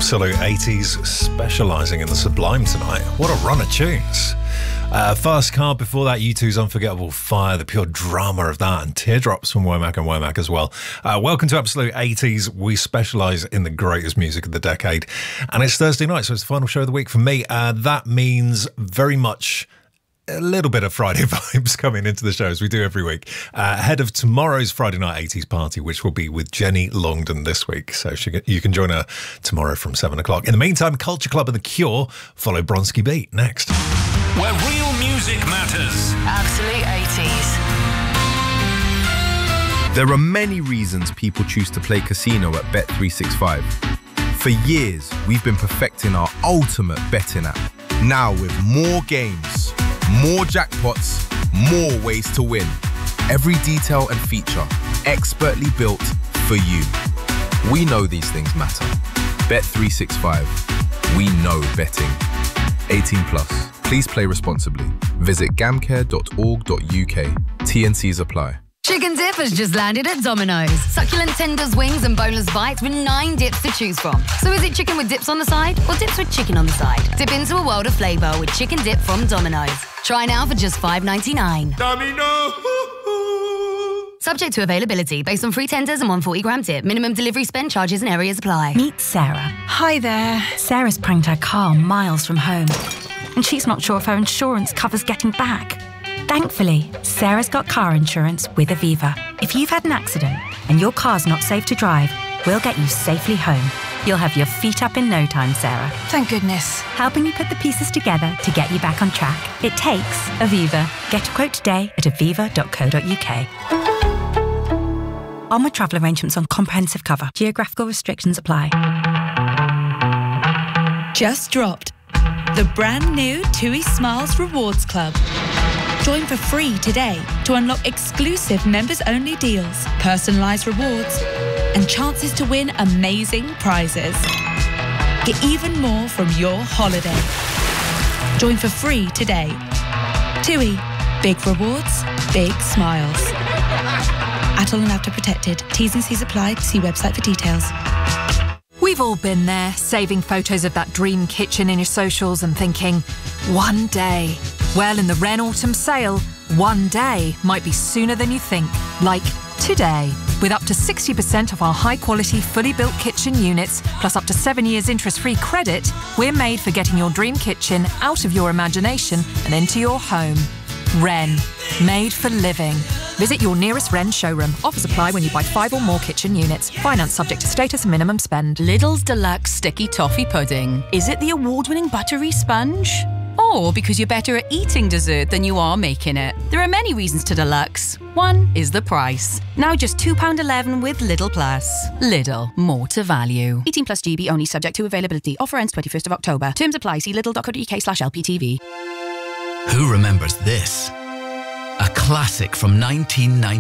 Absolute 80s, specialising in the sublime tonight. What a run of tunes. Fast Car, before that, U2's Unforgettable Fire, the pure drama of that, and Teardrops from Womack and Womack as well. Welcome to Absolute 80s. We specialise in the greatest music of the decade. And it's Thursday night, so it's the final show of the week for me. That means very much a little bit of Friday vibes coming into the show, as we do every week, ahead of tomorrow's Friday Night 80s party, which will be with Jenny Longdon this week. So you can join her tomorrow from 7 o'clock. In the meantime, Culture Club and The Cure follow Bronski Beat next. Where real music matters. Absolute 80s. There are many reasons people choose to play casino at Bet365. For years, we've been perfecting our ultimate betting app. Now with more games, more jackpots, more ways to win. Every detail and feature expertly built for you. We know these things matter. Bet365. We know betting. 18 plus. Please play responsibly. Visit gamcare.org.uk. T&Cs apply. Chicken dip has just landed at Domino's. Succulent tenders, wings and boneless bites with 9 dips to choose from. So is it chicken with dips on the side or dips with chicken on the side? Dip into a world of flavour with chicken dip from Domino's. Try now for just $5.99. Domino! Subject to availability based on free tenders and 140-gram tip. Minimum delivery spend, charges and areas apply. Meet Sarah. Hi there. Sarah's pranked her car miles from home, and she's not sure if her insurance covers getting back. Thankfully, Sarah's got car insurance with Aviva. If you've had an accident and your car's not safe to drive, we'll get you safely home. You'll have your feet up in no time, Sarah. Thank goodness. Helping you put the pieces together to get you back on track. It takes Aviva. Get a quote today at aviva.co.uk. Onward travel arrangements on comprehensive cover. Geographical restrictions apply. Just dropped. The brand new TUI Smiles Rewards Club. Join for free today to unlock exclusive members-only deals, personalised rewards, and chances to win amazing prizes. Get even more from your holiday. Join for free today. TUI. Big rewards, big smiles. Atol and Apta protected. T's and C's applied. See website for details. We've all been there, saving photos of that dream kitchen in your socials and thinking, one day. Well, in the Wren Autumn Sale, one day might be sooner than you think, like today. With up to 60% of our high-quality, fully built kitchen units, plus up to 7 years interest-free credit, we're made for getting your dream kitchen out of your imagination and into your home. Wren, made for living. Visit your nearest Wren showroom. Offers apply when you buy 5 or more kitchen units. Finance subject to status and minimum spend. Lidl's Deluxe Sticky Toffee Pudding. Is it the award-winning buttery sponge? Or because you're better at eating dessert than you are making it? There are many reasons to Deluxe. One is the price. Now just £2.11 with Lidl Plus. Lidl, more to value. 18 plus GB only, subject to availability. Offer ends 21st of October. Terms apply. See lidl.co.uk/LPTV. Who remembers this? A classic from 1990.